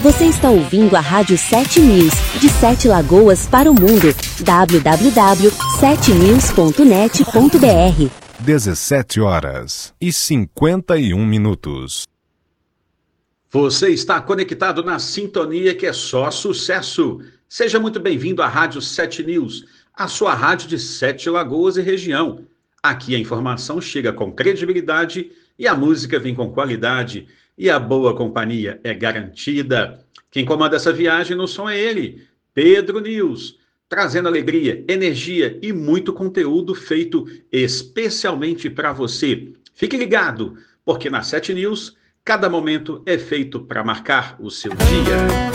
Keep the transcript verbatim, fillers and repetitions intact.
Você está ouvindo a Rádio sete News, de Sete Lagoas para o mundo. w w w ponto sete news ponto net ponto b r. dezessete horas e cinquenta e um minutos. Você está conectado na sintonia que é só sucesso. Seja muito bem-vindo à Rádio sete News, a sua rádio de Sete Lagoas e região. Aqui a informação chega com credibilidade e a música vem com qualidade. E a boa companhia é garantida. Quem comanda essa viagem no som é ele, Pedro News, trazendo alegria, energia e muito conteúdo feito especialmente para você. Fique ligado, porque na sete News, cada momento é feito para marcar o seu dia.